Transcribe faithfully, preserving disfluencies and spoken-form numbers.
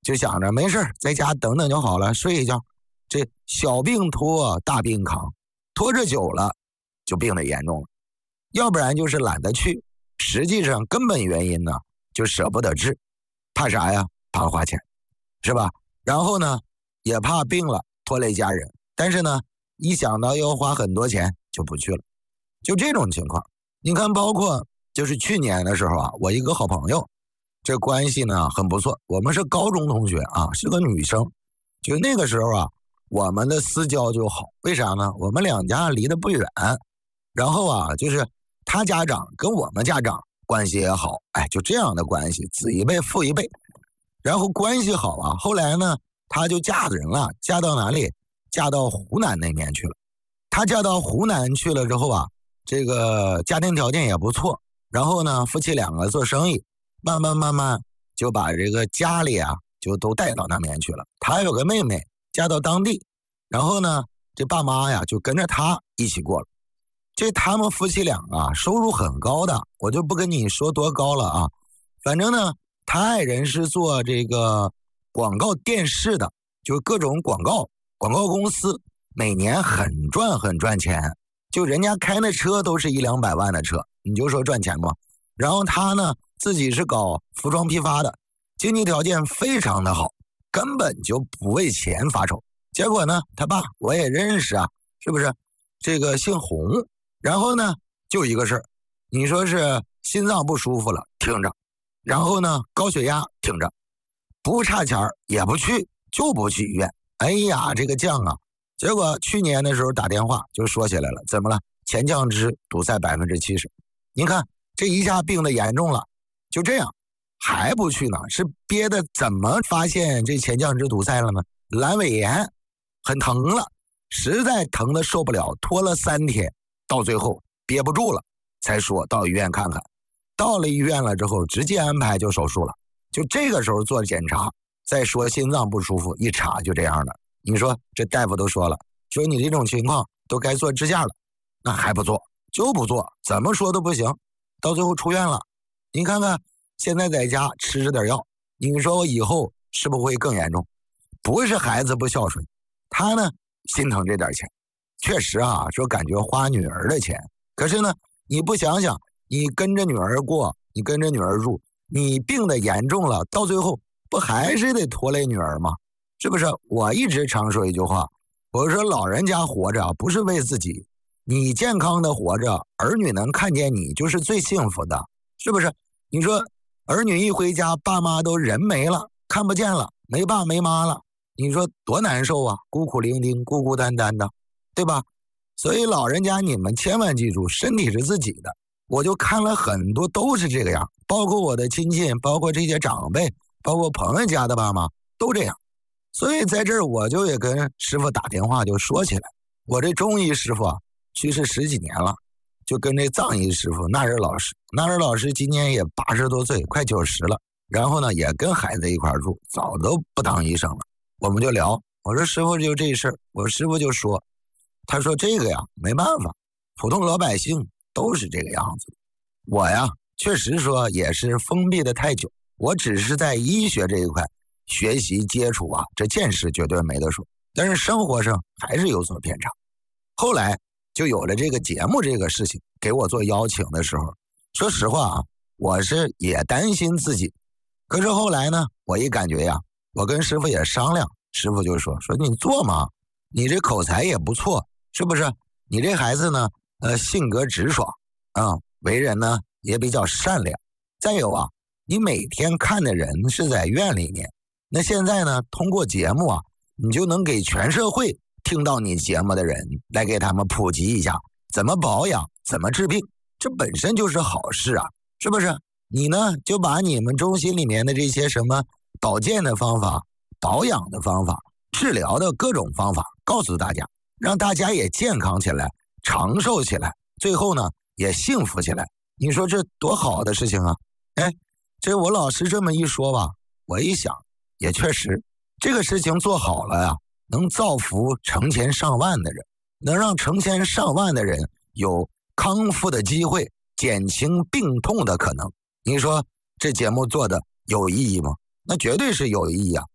就想着没事在家等等就好了，睡一觉。这小病拖大病扛，拖着久了就病得严重了。要不然就是懒得去，实际上根本原因呢就舍不得治，怕啥呀？怕花钱，是吧？然后呢也怕病了拖累家人，但是呢一想到要花很多钱就不去了。就这种情况，你看包括就是去年的时候啊，我一个好朋友，这关系呢很不错，我们是高中同学啊，是个女生。就那个时候啊，我们的私交就好，为啥呢？我们两家离得不远，然后啊就是他家长跟我们家长关系也好，哎，就这样的关系，子一辈父一辈，然后关系好啊。后来呢他就嫁人了，嫁到哪里？嫁到湖南那边去了。他嫁到湖南去了之后啊，这个家庭条件也不错，然后呢夫妻两个做生意，慢慢慢慢就把这个家里啊就都带到那边去了。他有个妹妹嫁到当地，然后呢这爸妈呀就跟着他一起过了。这他们夫妻俩啊收入很高的，我就不跟你说多高了啊。反正呢他爱人是做这个广告电视的，就各种广告广告公司，每年很赚很赚钱，就人家开那车都是一两百万的车，你就说赚钱吗？然后他呢自己是搞服装批发的，经济条件非常的好，根本就不为钱发愁。结果呢他爸我也认识啊，是不是？这个姓洪，然后呢就一个事儿，你说是心脏不舒服了听着，然后呢高血压听着，不差钱也不去，就不去医院。哎呀这个犟啊，结果去年的时候打电话就说起来了，怎么了？前降支堵塞 百分之七十。 您看这一下病得严重了，就这样还不去呢，是憋的。怎么发现这前降支堵塞了呢？阑尾炎，很疼了，实在疼得受不了，拖了三天，到最后憋不住了才说到医院看看。到了医院了之后直接安排就手术了，就这个时候做检查，再说心脏不舒服，一查就这样的。你说这大夫都说了，说你这种情况都该做支架了，那还不做？就不做，怎么说都不行。到最后出院了，您看看现在在家吃着点药，你说我以后是不是会更严重？不是孩子不孝顺，他呢心疼这点钱，确实啊，说感觉花女儿的钱，可是呢你不想想，你跟着女儿过，你跟着女儿住，你病得严重了，到最后不还是得拖累女儿吗？是不是？我一直常说一句话，我说老人家活着不是为自己，你健康的活着，儿女能看见你就是最幸福的，是不是？你说儿女一回家，爸妈都人没了，看不见了，没爸没妈了，你说多难受啊，孤苦伶仃，孤孤单单的，对吧？所以老人家你们千万记住，身体是自己的。我就看了很多都是这个样，包括我的亲戚，包括这些长辈，包括朋友家的爸妈都这样。所以在这儿我就也跟师傅打电话就说起来，我这中医师傅啊去世十几年了，就跟这藏医师傅纳日老师，纳日老师今年也八十多岁，快九十了，然后呢也跟孩子一块住，早都不当医生了。我们就聊，我说师傅就这事儿，我师傅就说，他说这个呀没办法，普通老百姓都是这个样子。我呀确实说也是封闭的太久，我只是在医学这一块学习接触啊，这见识绝对没得说，但是生活上还是有所偏差。后来就有了这个节目这个事情，给我做邀请的时候，说实话啊，我是也担心自己。可是后来呢，我一感觉呀，我跟师傅也商量，师傅就说说你做嘛，你这口才也不错，是不是？你这孩子呢，呃，性格直爽啊，为人呢也比较善良。再有啊，你每天看的人是在院里面，那现在呢，通过节目啊，你就能给全社会听到你节目的人来给他们普及一下怎么保养，怎么治病，这本身就是好事啊，是不是？你呢就把你们中心里面的这些什么保健的方法、保养的方法、治疗的各种方法告诉大家，让大家也健康起来，长寿起来，最后呢也幸福起来。你说这多好的事情啊！哎，这我老师这么一说吧，我一想也确实，这个事情做好了呀，能造福成千上万的人，能让成千上万的人有康复的机会，减轻病痛的可能。你说这节目做的有意义吗？那绝对是有意义啊！